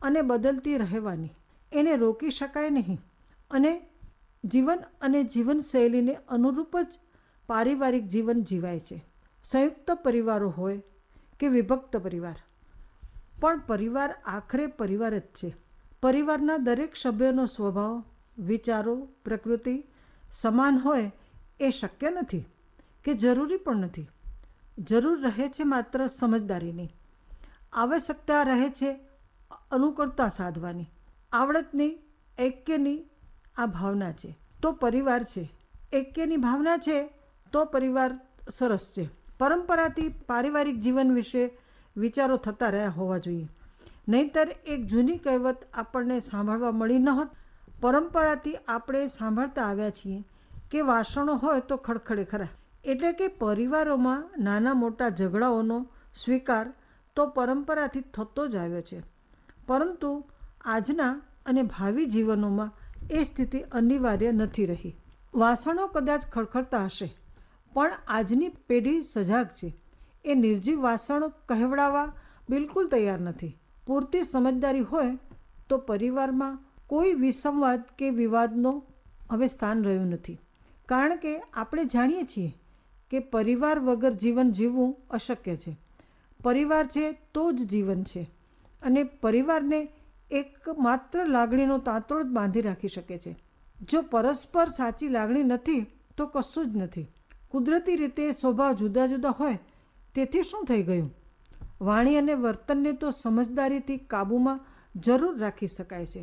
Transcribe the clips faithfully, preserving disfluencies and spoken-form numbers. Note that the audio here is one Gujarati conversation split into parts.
અને બદલતી રહેવાની, એને રોકી શકાય નહીં. અને જીવન અને જીવનશૈલીને અનુરૂપ જ પારિવારિક જીવન જીવાય છે. સંયુક્ત પરિવારો હોય કે વિભક્ત પરિવાર, પણ પરિવાર આખરે પરિવાર જ છે. પરિવારના દરેક સભ્યોનો સ્વભાવ, વિચારો, પ્રકૃતિ સમાન હોય એ શક્ય નથી કે જરૂરી પણ નથી. જરૂર રહે છે માત્ર સમજદારીની, આવશ્યકતા રહે છે અનુકૂળતા સાધવાની, આવડતની, ઐક્યની. આ ભાવના છે તો પરિવાર છે. ઐક્યની ભાવના છે તો પરિવાર સરસ છે. પરંપરાથી પારિવારિક જીવન વિશે વિચારો થતા રહ્યા હોવા જોઈએ, નહીંતર એક જૂની કહેવત આપણને સાંભળવા મળી ન હોત. પરંપરાથી આપણે સાંભળતા આવ્યા છીએ કે વાસણો હોય તો ખડખડે ખરા. એટલે કે પરિવારોમાં નાના મોટા ઝઘડાઓનો સ્વીકાર તો પરંપરાથી થતો જ આવ્યો છે, પરંતુ આજના અને ભાવિ જીવનોમાં એ સ્થિતિ અનિવાર્ય નથી રહી. વાસણો કદાચ ખડખડતા હશે, પણ આજની પેઢી સજાગ છે. એ નિર્જીવ વાસણો કહેવડાવવા બિલકુલ તૈયાર નથી. પૂરતી સમજદારી હોય તો પરિવારમાં કોઈ વિસંવાદ કે વિવાદનો હવે સ્થાન રહ્યું નથી. કારણ કે આપણે જાણીએ છીએ કે પરિવાર વગર જીવન જીવવું અશક્ય છે. પરિવાર છે તો જ જીવન છે, અને પરિવારને એક માત્ર લાગણીનો તાંતણો જ બાંધી રાખી શકે છે. જો પરસ્પર સાચી લાગણી નથી તો કશું જ નથી. કુદરતી રીતે સ્વભાવ જુદા જુદા હોય તેથી શું થઈ ગયું? વાણી અને વર્તનને તો સમજદારીથી કાબૂમાં જરૂર રાખી શકાય છે.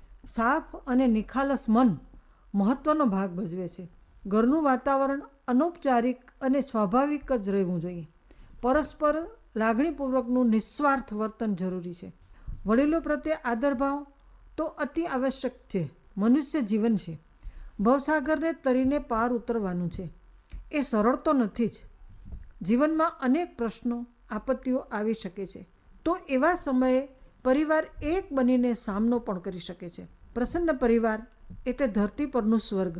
સાફ અને નિખાલસ મન મહત્વનો ભાગ ભજવે છે. ઘરનું વાતાવરણ અનૌપચારિક અને સ્વાભાવિક જ રહેવું જોઈએ. પરસ્પર લાગણીપૂર્વકનું નિસ્વાર્થ વર્તન જરૂરી છે. વડીલો પ્રત્યે આદરભાવ તો અતિ આવશ્યક છે. મનુષ્ય જીવન છે, ભવસાગરને તરીને પાર ઉતરવાનું છે. એ સરળ તો નથી જ. જીવનમાં અનેક પ્રશ્નો, આપત્તિઓ આવી શકે છે, તો એવા સમયે પરિવાર એક બનીને સામનો પણ કરી શકે છે. પ્રસન્ન પરિવાર એટલે ધરતી પરનું સ્વર્ગ,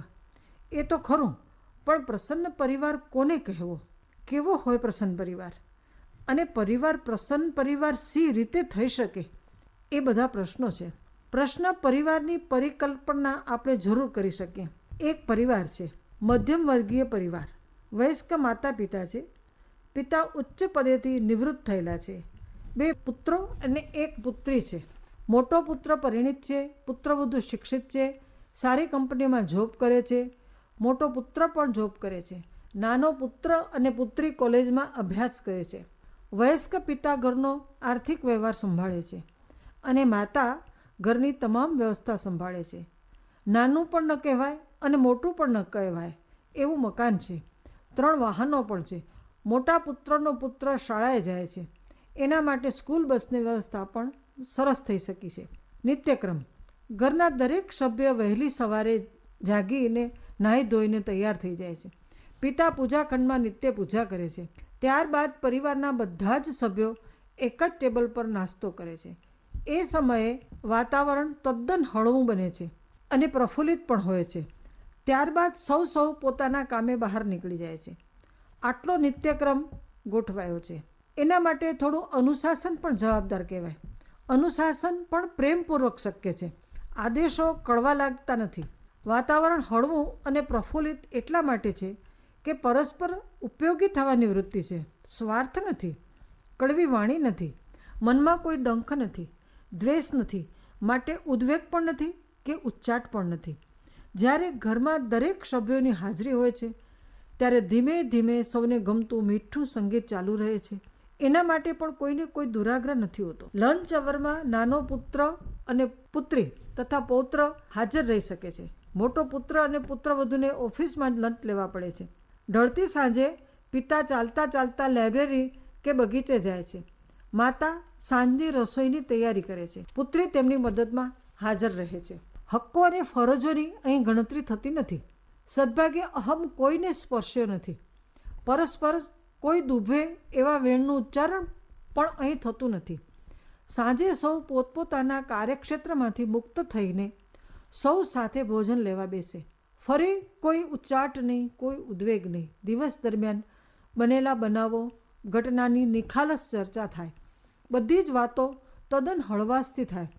એ તો ખરું, પણ પ્રસન્ન પરિવાર કોને કહેવો? કેવો હોય પ્રસન્ન પરિવાર? અને પરિવાર પ્રસન્ન પરિવાર સી રીતે થઈ શકે? એ બધા પ્રશ્નો છે. પ્રશ્ન પરિવારની પરિકલ્પના આપણે જરૂર કરી શકીએ. એક પરિવાર છે, મધ્યમ વર્ગીય પરિવાર. વયસ્ક માતા પિતા છે. પિતા ઉચ્ચ પદેથી નિવૃત્ત થયેલા છે. બે પુત્રો અને એક પુત્રી છે. મોટો પુત્ર પરિણીત છે, પુત્રવધુ શિક્ષિત છે, સારી કંપનીમાં જોબ કરે છે. મોટો પુત્ર પણ જોબ કરે છે. નાનો પુત્ર અને પુત્રી કોલેજમાં અભ્યાસ કરે છે. વયસ્ક પિતા ઘરનો આર્થિક વ્યવહાર સંભાળે છે અને માતા ઘરની તમામ વ્યવસ્થા સંભાળે છે. નાનું પણ ન કહેવાય અને મોટું પણ ન કહેવાય એવું મકાન છે. ત્રણ વાહનો પણ છે. મોટા પુત્રનો પુત્ર શાળાએ જાય છે, એના માટે સ્કૂલ બસની વ્યવસ્થા પણ સરસ થઈ શકી છે. નિત્યક્રમ: ઘરના દરેક સભ્ય વહેલી સવારે જાગીને નાહી ધોઈને તૈયાર થઈ જાય છે. પિતા પૂજાખંડમાં નિત્ય પૂજા કરે છે. ત્યારબાદ પરિવારના બધા જ સભ્યો એક જ ટેબલ પર નાસ્તો કરે છે. એ સમયે વાતાવરણ તદ્દન હળવું બને છે અને પ્રફુલ્લિત પણ હોય છે. ત્યારબાદ સૌ સૌ પોતાના કામે બહાર નીકળી જાય છે. આટલો નિત્યક્રમ ગોઠવાયો છે. એના માટે થોડું અનુશાસન પણ જવાબદાર કહેવાય. અનુશાસન પણ પ્રેમપૂર્વક શક્ય છે. આદેશો કડવા લાગતા નથી. વાતાવરણ હળવું અને પ્રફુલ્લિત એટલા માટે છે કે પરસ્પર ઉપયોગી થવાની વૃત્તિ છે. સ્વાર્થ નથી, કડવી વાણી નથી, મનમાં કોઈ ડંખ નથી, દ્વેષ નથી, માટે ઉદ્વેગ પણ નથી કે ઉચ્ચાટ પણ નથી. જ્યારે ઘરમાં દરેક સભ્યોની હાજરી હોય છે ત્યારે ધીમે ધીમે સૌને ગમતું મીઠું સંગીત ચાલુ રહે છે. એના માટે પણ કોઈને કોઈ દુરાગ્રહ નથી હોતો. લંચ અવરમાં નાનો પુત્ર અને પુત્રી તથા પૌત્ર હાજર રહી શકે છે. મોટો પુત્ર અને પુત્રવધૂને ઓફિસમાં જ લંચ લેવા પડે છે. ઢળતી સાંજે પિતા ચાલતા ચાલતા લાઇબ્રેરી કે બગીચે જાય છે. માતા સાંજની રસોઈની તૈયારી કરે છે. પુત્રી તેમની મદદમાં હાજર રહે છે. હક્કો અને ફરજોની અહીં ગણતરી થતી નથી. સદભાગ્યે અહમ કોઈને સ્પર્શ્યો નથી. પરસ્પર કોઈ દુભે એવા વેણનું ઉચ્ચારણ પણ અહીં થતું નથી. સાંજે સૌ પોતપોતાના કાર્યક્ષેત્રમાંથી મુક્ત થઈને સૌ સાથે ભોજન લેવા બેસે. ફરી કોઈ ઉચ્ચાટ નહીં, કોઈ ઉદ્વેગ નહીં. દિવસ દરમિયાન બનેલા બનાવો, ઘટનાની નિખાલસ ચર્ચા થાય. બધી જ વાતો તદ્દન હળવાશથી થાય.